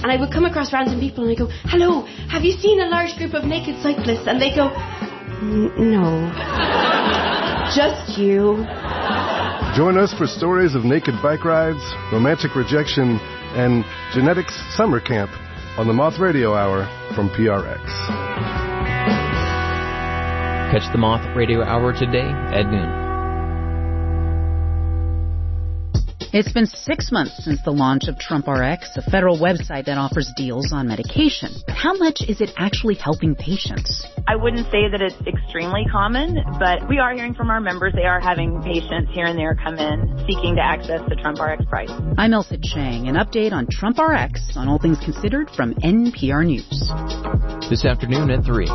And I would come across random people and I go, hello, have you seen a large group of naked cyclists? And they go, no, just you. Join us for stories of naked bike rides, romantic rejection, and genetics summer camp on the Moth Radio Hour from PRX. Catch the Moth Radio Hour today at noon. It's been 6 months since the launch of TrumpRx, a federal website that offers deals on medication. But how much is it actually helping patients? I wouldn't say that it's extremely common, but we are hearing from our members. They are having patients here and there come in seeking to access the TrumpRx price. I'm Elsa Chang. An update on TrumpRx on All Things Considered from NPR News. This afternoon at 3.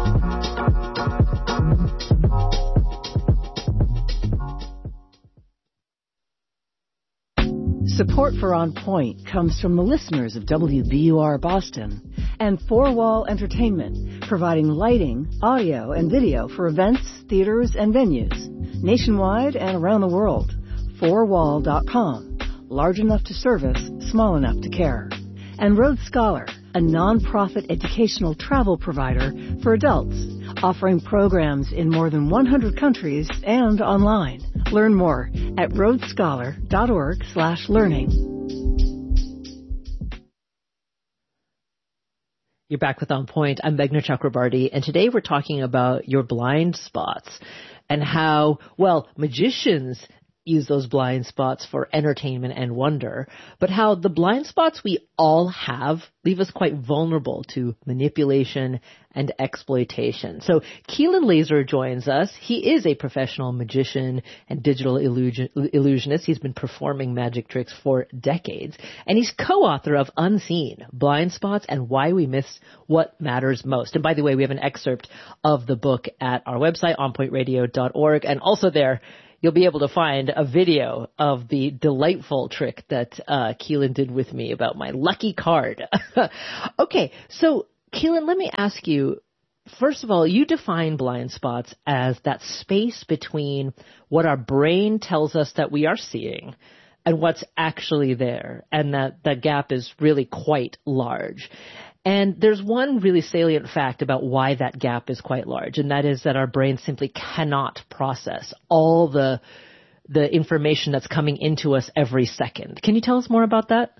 Support for On Point comes from the listeners of WBUR Boston and Four Wall Entertainment, providing lighting, audio, and video for events, theaters, and venues nationwide and around the world. Fourwall.com, large enough to service, small enough to care. And Road Scholar, a nonprofit educational travel provider for adults, offering programs in more than 100 countries and online. Learn more at roadscholar.org/learning. You're back with On Point. I'm Meghna Chakrabarty, and today we're talking about your blind spots and how, well, magicians use those blind spots for entertainment and wonder, but how the blind spots we all have leave us quite vulnerable to manipulation and exploitation. So Keelan Laser joins us. He is a professional magician and digital illusionist. He's been performing magic tricks for decades, and he's co-author of Unseen, Blind Spots and Why We Miss What Matters Most. And by the way, we have an excerpt of the book at our website, onpointradio.org, and also there you'll be able to find a video of the delightful trick that Keelan did with me about my lucky card. Okay, so Keelan, let me ask you, first of all, you define blind spots as that space between what our brain tells us that we are seeing and what's actually there, and that gap is really quite large. And there's one really salient fact about why that gap is quite large, and that is that our brain simply cannot process all the information that's coming into us every second. Can you tell us more about that?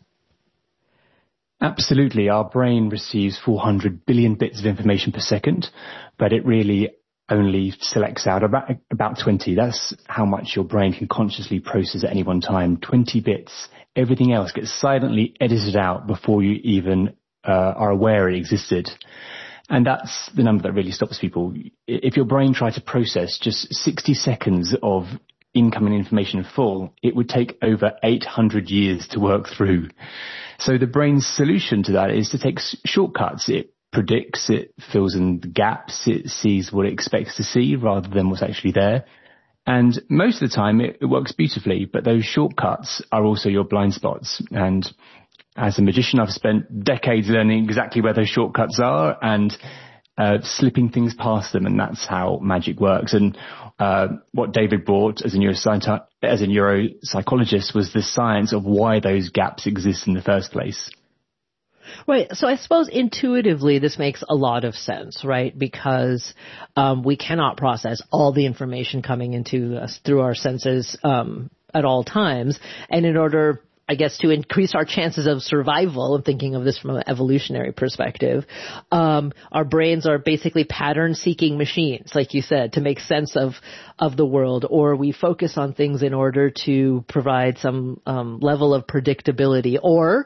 Absolutely. Our brain receives 400 billion bits of information per second, but it really only selects out about 20. That's how much your brain can consciously process at any one time. 20 bits. Everything else gets silently edited out before you even are aware it existed. And that's the number that really stops people. If your brain tried to process just 60 seconds of incoming information full, it would take over 800 years to work through. So the brain's solution to that is to take shortcuts. It predicts, it fills in the gaps, it sees what it expects to see rather than what's actually there. And most of the time it works beautifully, but those shortcuts are also your blind spots. And as a magician, I've spent decades learning exactly where those shortcuts are and slipping things past them, and that's how magic works. And what David brought as a neuropsychologist was the science of why those gaps exist in the first place. Right. So I suppose intuitively this makes a lot of sense, right? Because we cannot process all the information coming into us through our senses at all times. And in order, I guess, to increase our chances of survival, I'm thinking of this from an evolutionary perspective, our brains are basically pattern-seeking machines, like you said, to make sense of the world, or we focus on things in order to provide some level of predictability, or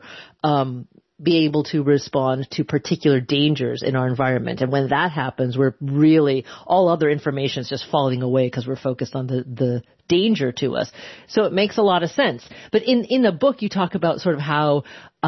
be able to respond to particular dangers in our environment. And when that happens, we're really, all other information is just falling away because we're focused on the danger to us. So it makes a lot of sense. But in the book, you talk about sort of how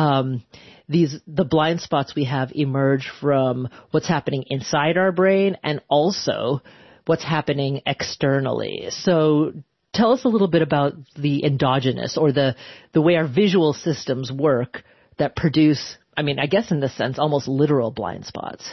the blind spots we have emerge from what's happening inside our brain and also what's happening externally. So tell us a little bit about the endogenous, or the way our visual systems work that produce, I mean, I guess in this sense, almost literal blind spots.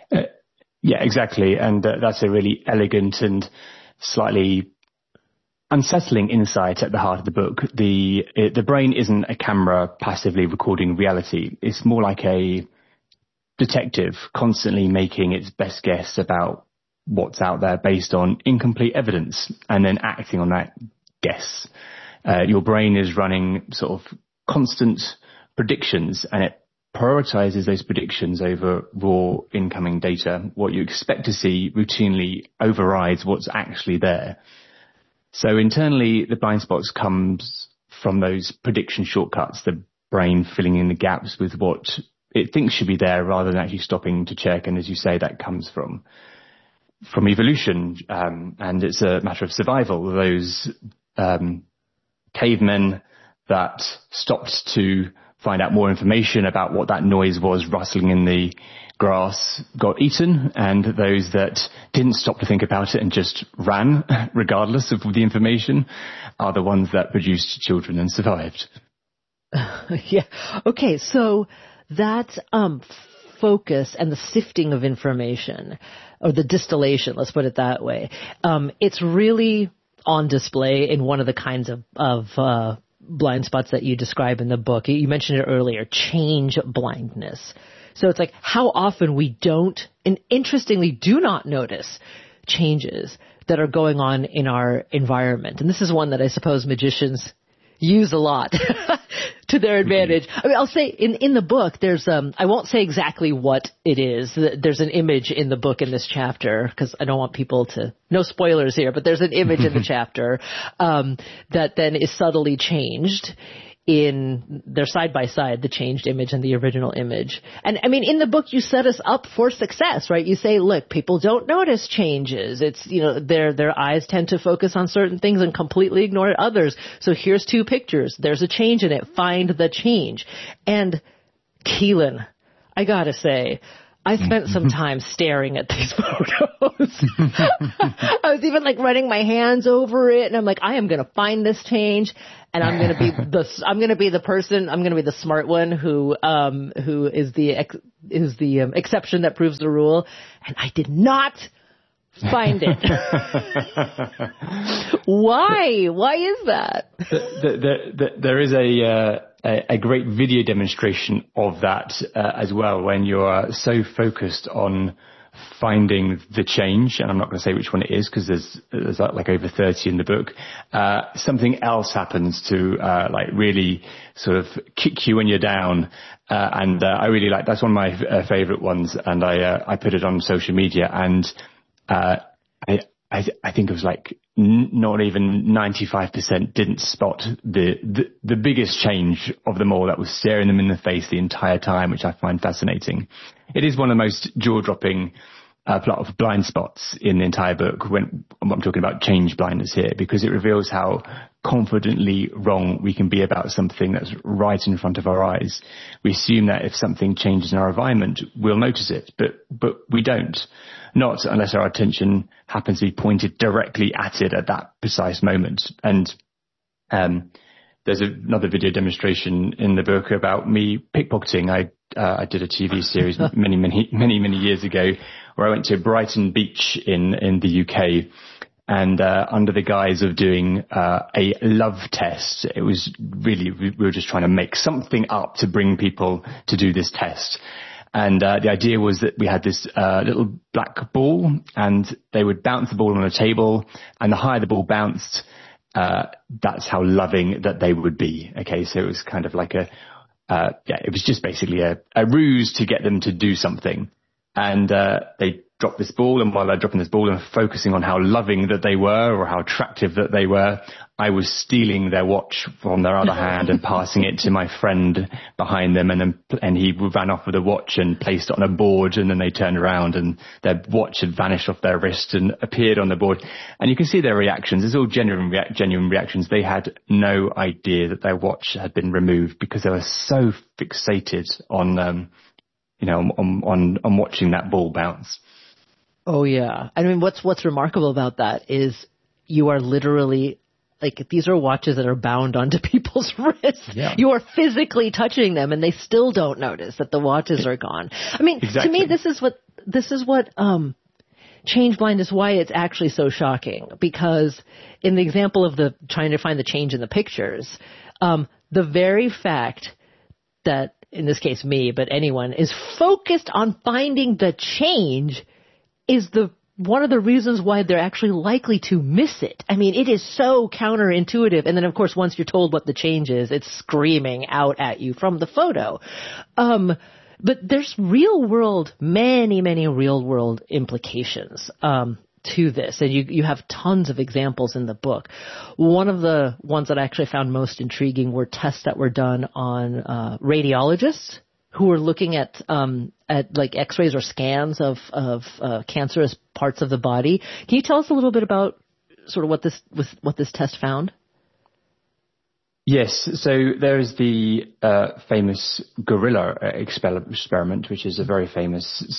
Yeah, exactly. And that's a really elegant and slightly unsettling insight at the heart of the book. The brain isn't a camera passively recording reality. It's more like a detective constantly making its best guess about what's out there based on incomplete evidence and then acting on that guess. Your brain is running sort of constant predictions, and it prioritizes those predictions over raw incoming data. What you expect to see routinely overrides what's actually there. So internally, the blind spots comes from those prediction shortcuts, the brain filling in the gaps with what it thinks should be there rather than actually stopping to check. And as you say, that comes from evolution, and it's a matter of survival. Those cavemen that stopped to find out more information about what that noise was rustling in the grass got eaten, and those that didn't stop to think about it and just ran regardless of the information are the ones that produced children and survived. Yeah. Okay. So that focus and the sifting of information, or the distillation, let's put it that way, it's really on display in one of the kinds of blind spots that you describe in the book. You mentioned it earlier, change blindness. So it's like how often we don't, and interestingly do not notice changes that are going on in our environment. And this is one that I suppose magicians use a lot to their advantage. I mean, I'll say in the book, there's, I won't say exactly what it is. There's an image in the book in this chapter, because I don't want people to, no spoilers here, but there's an image in the chapter, that then is subtly changed in their side by side, the changed image and the original image. And I mean, in the book, you set us up for success, right? You say, look, people don't notice changes. It's, you know, their eyes tend to focus on certain things and completely ignore others. So here's two pictures. There's a change in it. Find the change. And Keelan, I gotta say, I spent some time staring at these photos. I was even like running my hands over it, and I'm like, I am going to find this change, and I'm going to be the smart one who is the exception that proves the rule. And I did not find it. Why? Why is that? There is a great video demonstration of that as well, when you are so focused on finding the change, and I'm not going to say which one it is because there's like over 30 in the book. Something else happens to like really sort of kick you when you're down, and I really like, that's one of my favorite ones, and I put it on social media, and I think it was like not even 95% didn't spot the biggest change of them all that was staring them in the face the entire time, which I find fascinating. It is one of the most jaw-dropping plot of blind spots in the entire book, when I'm talking about change blindness here, because it reveals how confidently wrong we can be about something that's right in front of our eyes. We assume that if something changes in our environment, we'll notice it, but we don't. Not unless our attention happens to be pointed directly at it at that precise moment. And there's another video demonstration in the book about me pickpocketing. I did a TV series many years ago, where I went to Brighton Beach in the UK, and under the guise of doing a love test. It was really, we were just trying to make something up to bring people to do this test. And the idea was that we had this little black ball, and they would bounce the ball on a table, and the higher the ball bounced, that's how loving that they would be. Okay, so it was kind of like it was just basically a ruse to get them to do something. And they dropped this ball, and while they're dropping this ball and focusing on how loving that they were or how attractive that they were, I was stealing their watch from their other hand and passing it to my friend behind them, and he ran off with the watch and placed it on a board, and then they turned around and their watch had vanished off their wrist and appeared on the board. And you can see their reactions. It's all genuine reactions. They had no idea that their watch had been removed because they were so fixated on on watching that ball bounce. Oh yeah. I mean, what's remarkable about that is you are literally, like, these are watches that are bound onto people's wrists. Yeah. You are physically touching them, and they still don't notice that the watches are gone. I mean, exactly. To me, this is what change blindness, why it's actually so shocking. Because in the example of the trying to find the change in the pictures, the very fact that, in this case me, but anyone, is focused on finding the change is one of the reasons why they're actually likely to miss it. I mean, it is so counterintuitive. And then, of course, once you're told what the change is, it's screaming out at you from the photo. But there's many, many real world implications to this. And you have tons of examples in the book. One of the ones that I actually found most intriguing were tests that were done on radiologists who were looking at like X-rays or scans of cancerous parts of the body. Can you tell us a little bit about sort of what this test found? Yes. So there is the famous gorilla experiment, which is a very famous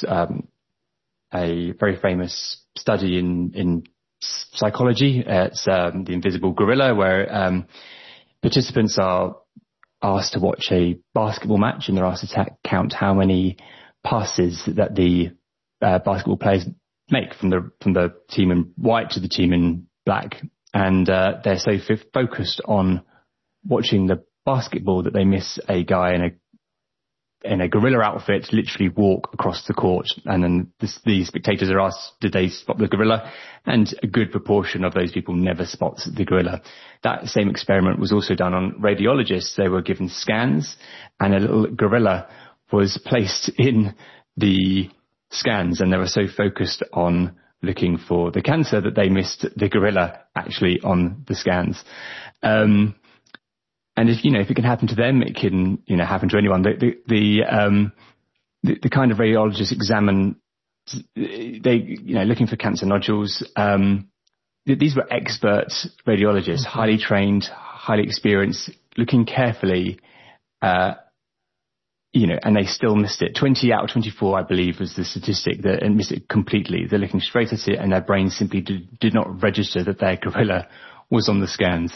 study in psychology. It's the invisible gorilla, where participants are asked to watch a basketball match, and they're asked to count how many passes that the basketball players make from the team in white to the team in black. And they're so focused on watching the basketball that they miss a guy in a gorilla outfit literally walk across the court. And then the spectators are asked, did they spot the gorilla? And a good proportion of those people never spots the gorilla. That same experiment was also done on radiologists. They were given scans, and a little gorilla was placed in the scans, and they were so focused on looking for the cancer that they missed the gorilla actually on the scans. And if it can happen to them, it can, happen to anyone. The kind of radiologists examine, looking for cancer nodules. These were expert radiologists, highly trained, highly experienced, looking carefully, and they still missed it. 20 out of 24, I believe, was the statistic that missed it completely. They're looking straight at it, and their brain simply did not register that their gorilla was on the scans.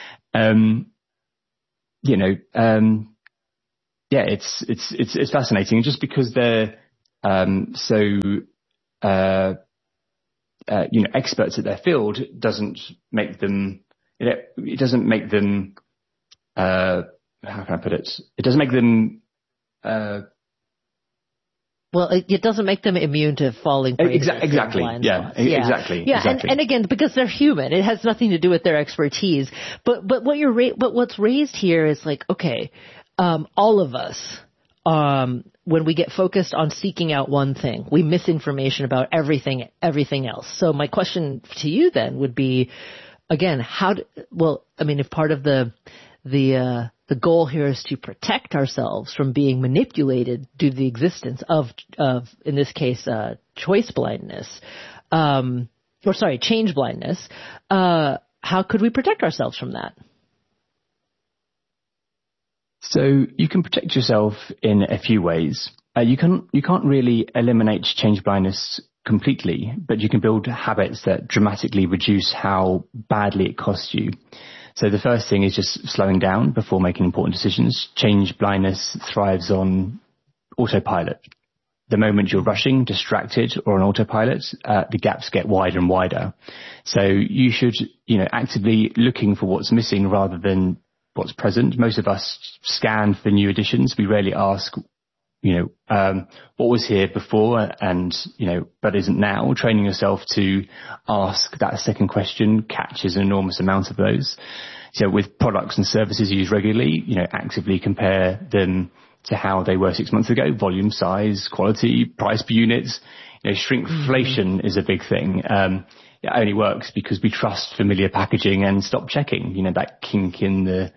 It's fascinating. And just because they're experts at their field doesn't make them. It doesn't make them. How can I put it? It doesn't make them. Well, it doesn't make them immune to falling prey exactly. Yeah, exactly. Yeah, exactly. And again, because they're human, it has nothing to do with their expertise. But what's raised here is like, okay, all of us, when we get focused on seeking out one thing, we miss information about everything else. So my question to you then would be, again, if part of the goal here is to protect ourselves from being manipulated due to the existence of in this case, change blindness. How could we protect ourselves from that? So you can protect yourself in a few ways. You can't really eliminate change blindness completely, but you can build habits that dramatically reduce how badly it costs you. So the first thing is just slowing down before making important decisions. Change blindness thrives on autopilot. The moment you're rushing, distracted, or on autopilot, the gaps get wider and wider. So you should, actively looking for what's missing rather than what's present. Most of us scan for new additions. We rarely ask, what was here before and, but isn't now. Training yourself to ask that second question catches an enormous amount of those. So with products and services used regularly, actively compare them to how they were 6 months ago. Volume, size, quality, price per units. Shrinkflation is a big thing. It only works because we trust familiar packaging and stop checking. That kink in the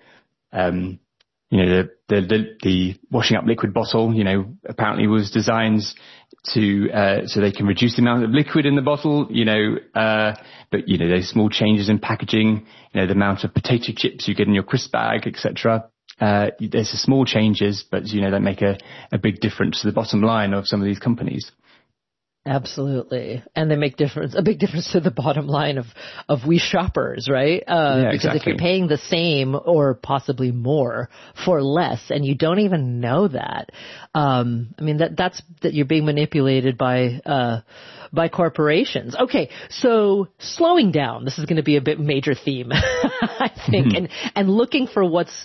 washing up liquid bottle, apparently was designed to, so they can reduce the amount of liquid in the bottle, but those small changes in packaging, the amount of potato chips you get in your crisp bag, etc. There's small changes, but, that make a big difference to the bottom line of some of these companies. Absolutely. And they make a big difference to the bottom line of we shoppers, right? Because if you're paying the same or possibly more for less and you don't even know that, that's you're being manipulated by corporations. Okay. So slowing down, this is going to be a bit major theme, I think, and looking for what's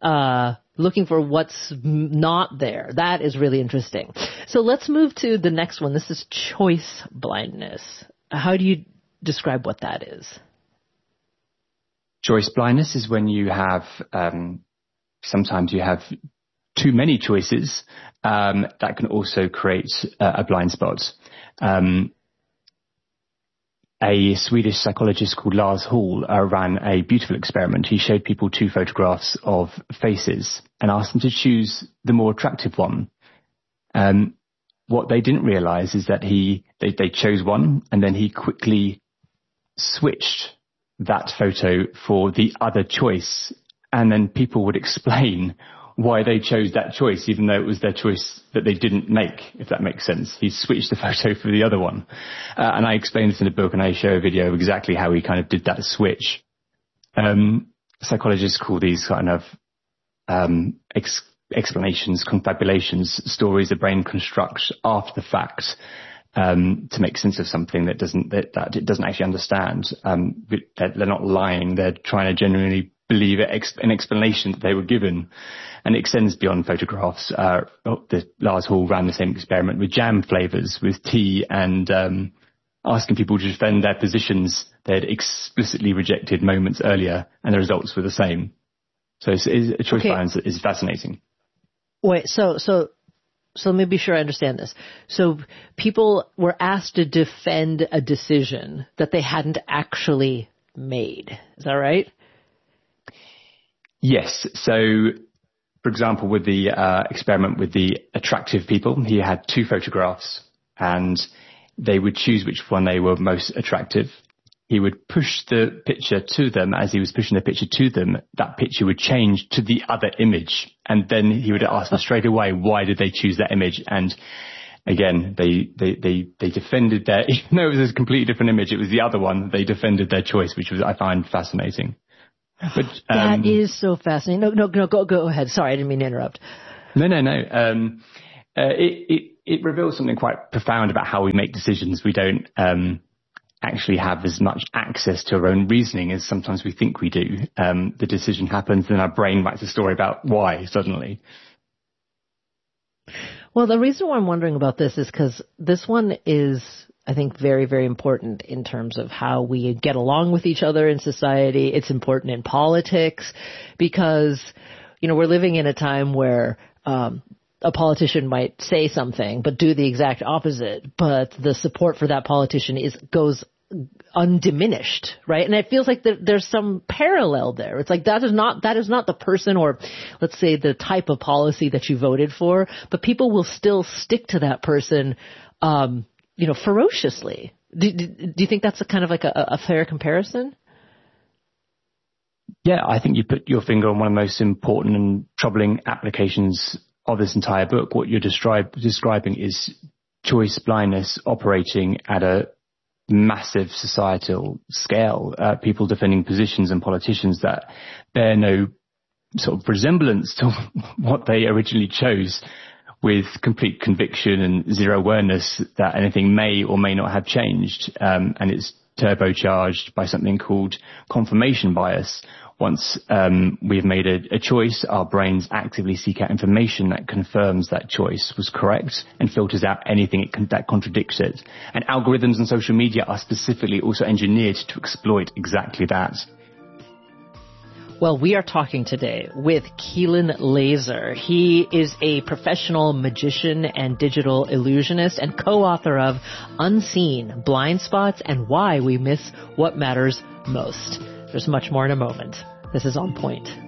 not there. That is really interesting. So let's move to the next one. This is choice blindness. How do you describe what that is? Choice blindness is when you have, sometimes you have too many choices, that can also create a blind spot. A Swedish psychologist called Lars Hall ran a beautiful experiment. He showed people 2 photographs of faces and asked them to choose the more attractive one. What they didn't realize is that they chose one and then he quickly switched that photo for the other choice. And then people would explain why they chose that choice, even though it was their choice that they didn't make, if that makes sense. He switched the photo for the other one. And I explain this in the book, and I show a video of exactly how he kind of did that switch. Psychologists call these kind of explanations, confabulations, stories the brain constructs after the fact to make sense of something that it doesn't actually understand. They're not lying. They're trying to genuinely believe an explanation that they were given, and it extends beyond photographs. Lars Hall ran the same experiment with jam flavors, with tea, and asking people to defend their positions they had explicitly rejected moments earlier, and the results were the same. So choice blindness is fascinating. Wait, so let me be sure I understand this. So people were asked to defend a decision that they hadn't actually made. Is that right? Yes. So, for example, with the experiment with the attractive people, he had 2 photographs and they would choose which one they were most attractive. He would push the picture to them. As he was pushing the picture to them, that picture would change to the other image. And then he would ask them straight away, why did they choose that image? And again, they defended their, even though it was a completely different image, it was the other one, they defended their choice, which was, I find fascinating. But, that is so fascinating. No, go ahead. Sorry, I didn't mean to interrupt. No. It reveals something quite profound about how we make decisions. We don't actually have as much access to our own reasoning as sometimes we think we do. The decision happens, and our brain writes a story about why suddenly. Well, the reason why I'm wondering about this is because this one is, I think, very, very important in terms of how we get along with each other in society. It's important in politics because, we're living in a time where a politician might say something but do the exact opposite, but the support for that politician goes undiminished, right? And it feels like there's some parallel there. It's like that is not the person or, let's say, the type of policy that you voted for, but people will still stick to that person ferociously. Do you think that's a kind of like a fair comparison? Yeah, I think you put your finger on one of the most important and troubling applications of this entire book. What you're describing is choice blindness operating at a massive societal scale. People defending positions and politicians that bear no sort of resemblance to what they originally chose, with complete conviction and zero awareness that anything may or may not have changed. And it's turbocharged by something called confirmation bias. Once we've made a choice, our brains actively seek out information that confirms that choice was correct and filters out anything that contradicts it. And algorithms on social media are specifically also engineered to exploit exactly that. Well, we are talking today with Keelan Laser. He is a professional magician and digital illusionist and co-author of Unseen, Blind Spots, and Why We Miss What Matters Most. There's much more in a moment. This is On Point.